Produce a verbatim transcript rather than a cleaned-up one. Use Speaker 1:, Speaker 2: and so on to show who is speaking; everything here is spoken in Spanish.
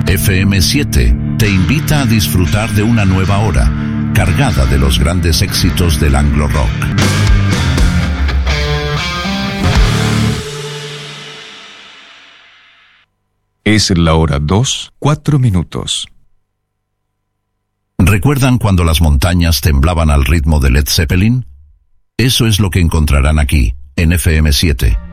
Speaker 1: F M siete te invita a disfrutar de una nueva hora, cargada de los grandes éxitos del Anglo Rock.
Speaker 2: Es la hora dos, cuatro minutos.
Speaker 1: ¿Recuerdan cuando las montañas temblaban al ritmo de Led Zeppelin? Eso es lo que encontrarán aquí, en F M siete.